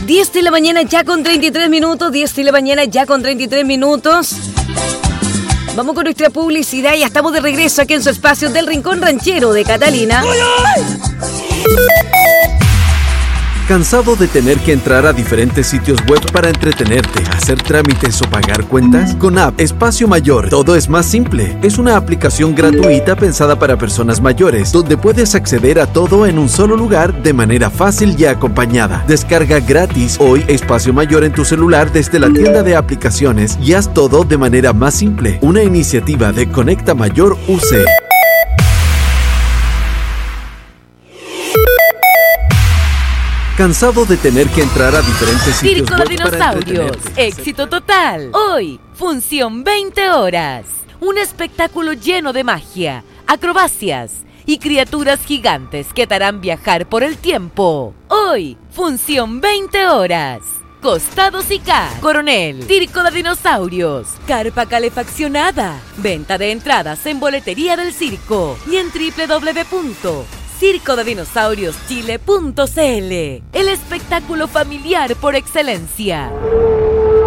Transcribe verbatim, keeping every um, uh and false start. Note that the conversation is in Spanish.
diez de la mañana ya con treinta y tres minutos, diez de la mañana ya con treinta y tres minutos. Vamos con nuestra publicidad y ya estamos de regreso aquí en su espacio del Rincón Ranchero de Catalina. ¡Ay, ay! ¿Cansado de tener que entrar a diferentes sitios web para entretenerte, hacer trámites o pagar cuentas? Con App Espacio Mayor, todo es más simple. Es una aplicación gratuita pensada para personas mayores, donde puedes acceder a todo en un solo lugar de manera fácil y acompañada. Descarga gratis hoy Espacio Mayor en tu celular desde la tienda de aplicaciones y haz todo de manera más simple. Una iniciativa de Conecta Mayor U C. ¿Cansado de tener que entrar a diferentes sitios Circo de web para Dinosaurios, entretenerte? éxito total. Hoy, función veinte horas. Un espectáculo lleno de magia, acrobacias y criaturas gigantes que te harán viajar por el tiempo. Hoy, función veinte horas. Costados y K, Coronel, Circo de Dinosaurios, carpa calefaccionada. Venta de entradas en boletería del circo y en doble u doble u doble u punto circo de dinosaurios chile punto c l. El espectáculo familiar por excelencia.